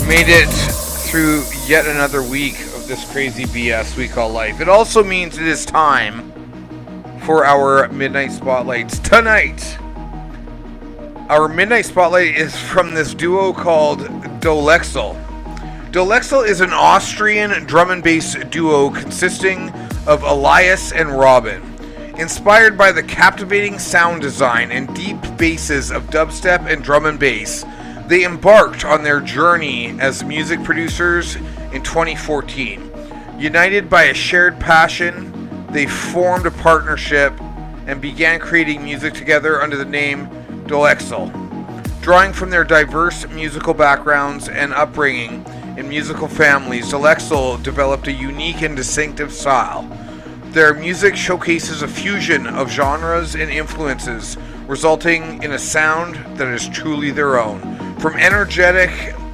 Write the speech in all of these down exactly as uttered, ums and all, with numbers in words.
Made it through yet another week of this crazy B S we call life. It also means it is time for our Midnight Spotlights tonight. Our Midnight Spotlight is from this duo called Dolexel. Dolexel is an Austrian drum and bass duo consisting of Elias and Robin. Inspired by the captivating sound design and deep basses of dubstep and drum and bass, they embarked on their journey as music producers in twenty fourteen. United by a shared passion, they formed a partnership and began creating music together under the name Dolexel. Drawing from their diverse musical backgrounds and upbringing in musical families, Dolexel developed a unique and distinctive style. Their music showcases a fusion of genres and influences, resulting in a sound that is truly their own. From energetic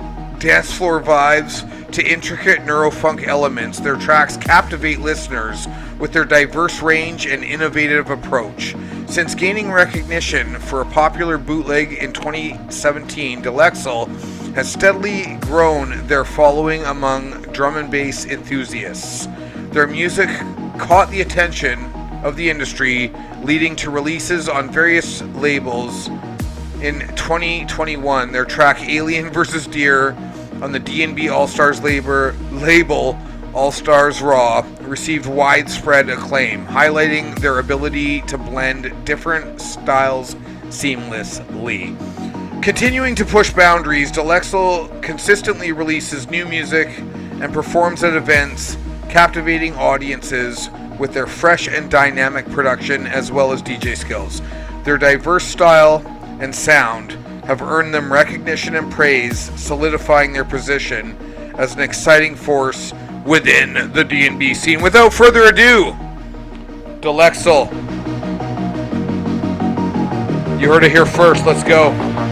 dance floor vibes to intricate neurofunk elements, their tracks captivate listeners with their diverse range and innovative approach. Since gaining recognition for a popular bootleg in twenty seventeen, Dolexel has steadily grown their following among drum and bass enthusiasts. Their music caught the attention of the industry, leading to releases on various labels. In twenty twenty-one, their track Alien versus. Deer on the D and B All-Stars labor, label All-Stars Raw received widespread acclaim, highlighting their ability to blend different styles seamlessly. Continuing to push boundaries, Dolexel consistently releases new music and performs at events, captivating audiences with their fresh and dynamic production as well as D J skills. Their diverse style and sound have earned them recognition and praise, solidifying their position as an exciting force within the D and B scene. Without further ado, Dolexel. You heard it here first. Let's go.